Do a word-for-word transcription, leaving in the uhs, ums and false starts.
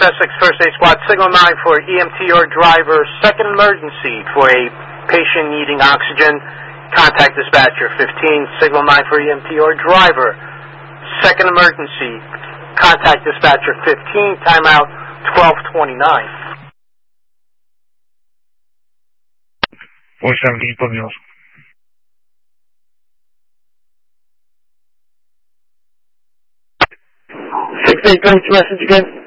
Essex First Aid Squad, signal nine for E M T or driver, second emergency for a patient needing oxygen. Contact dispatcher fifteen, signal nine for E M T or driver, second emergency. Contact dispatcher fifteen, timeout twelve twenty-nine. four seventeen, put me on. six eight, go to message again.